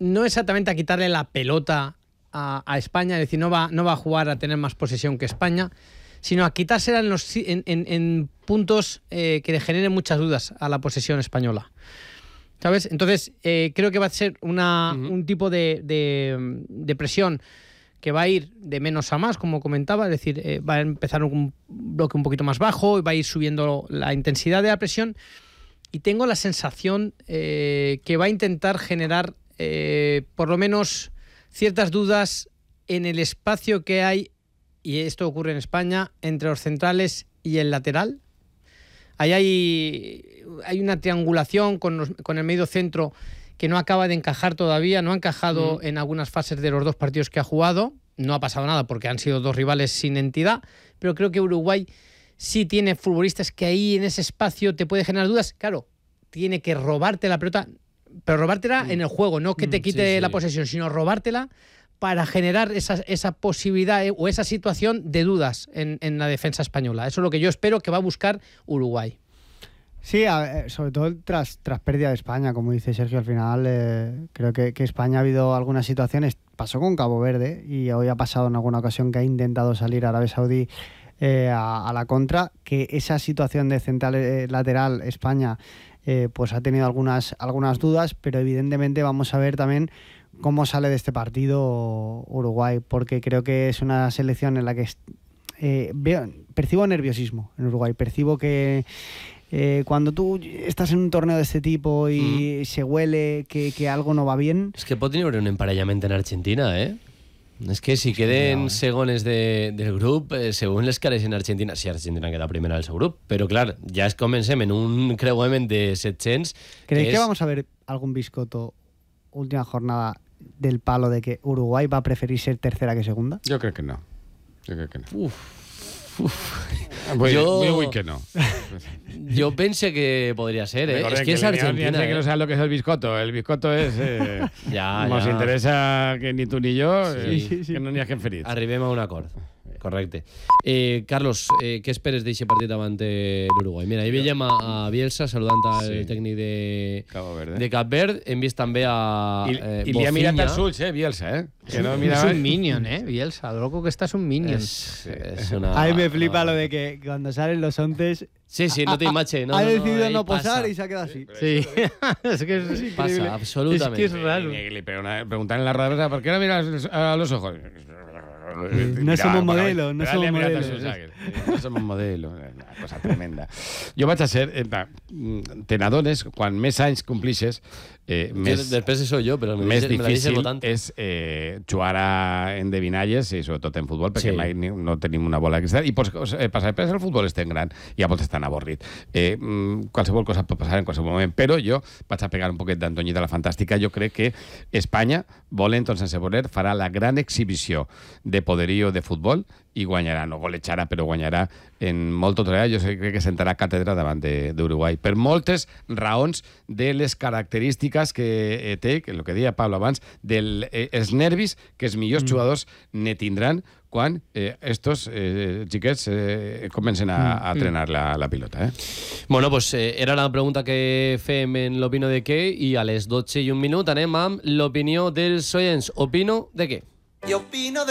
no exactamente a quitarle la pelota a España, es decir, no va a jugar a tener más posesión que España, sino a quitársela en puntos que le generen muchas dudas a la posesión española. ¿Sabes? Entonces, creo que va a ser un tipo de presión que va a ir de menos a más, como comentaba, es decir, va a empezar un bloque un poquito más bajo y va a ir subiendo la intensidad de la presión, y tengo la sensación que va a intentar generar por lo menos ciertas dudas en el espacio que hay, y esto ocurre en España, entre los centrales y el lateral. Ahí hay una triangulación con el medio centro que no acaba de encajar todavía, no ha encajado en algunas fases de los dos partidos que ha jugado. No ha pasado nada porque han sido dos rivales sin entidad, pero creo que Uruguay sí tiene futbolistas que ahí en ese espacio te puede generar dudas. Claro, tiene que robarte la pelota, pero robártela en el juego, no que te quite la posesión, sino robártela para generar esa posibilidad o esa situación de dudas en la defensa española. Eso es lo que yo espero que va a buscar Uruguay. Sí, sobre todo tras pérdida de España, como dice Sergio, al final creo que España ha habido algunas situaciones, pasó con Cabo Verde y hoy ha pasado en alguna ocasión que ha intentado salir Arabia Saudí a la contra, que esa situación de central lateral España pues ha tenido algunas dudas, pero evidentemente vamos a ver también cómo sale de este partido Uruguay, porque creo que es una selección en la que percibo nerviosismo en Uruguay, percibo que cuando tú estás en un torneo de este tipo y se huele que algo no va bien... Es que pot tenir un emparellament en Argentina, És que si queden segones del grup, segons les cares en Argentina, si Argentina queda primera del seu grup, però clar, ja comencem en un creuament de 700... ¿Creéis que vamos a ver algún biscoto última jornada del palo de que Uruguay va a preferir ser tercera que segunda? Yo creo que no. Yo voy que no. Yo pensé que podría ser, Es que es Argentina. Que no sabes lo que es el biscotto. El biscotto es... nos interesa que ni tú ni yo, que no n'hi ha gent ferit. Arribem a un acord. Correcte. Carlos, què esperes d'aquest partit davant l'Uruguai? Mira, ahir veiem a Bielsa saludant el tècnic de Cap Verd. Hem vist també a I li ha mirat els ulls, Bielsa, Que no miraba... Es un minion, Bielsa. Lo loco que está es un minion. Ahí me flipa lo de que cuando salen los onces... Sí, no te imache. Ha decidido no posar y se ha quedado así. Sí, es que es increíble. Pasa, absolutamente. Es que es raro. Le preguntan en la rueda, ¿por qué no miras a los ojos? No somos modelo, no somos modelo. No somos modelo, una cosa tremenda. Jo vaig a ser, tenadores, quan més anys complixes, després soy jo, però més difícil és jugar a endevinalles, i sobretot en futbol, perquè mai no tenim una bola de cristal, i pots passar, però el futbol és tan gran i a voltes tan avorrit. Qualsevol cosa pot passar en qualsevol moment, però jo vaig a pegar un poquet d'Antoñita la Fantàstica. Jo crec que Espanya, volent o sense voler, farà la gran exhibició de poderío de futbol i guanyarà, no golejarà, però guanyarà en molt totalidad. Jo crec que sentarà càtedra davant d'Uruguai per moltes raons de les característiques que té, que el que deia Pablo abans, dels nervis que els millors jugadors ne tindran quan estos xiquets comencen a trenar la pilota. Bueno, pues era la pregunta que fem en l'Opino de què, i a les 12:01 anem amb l'opinió dels oients. Opino de què? Jo opino de